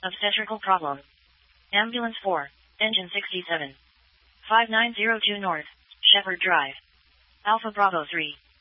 Obstetrical problem. Ambulance 4, engine 67. 5902 North, Shepherd Drive. Alpha Bravo 3.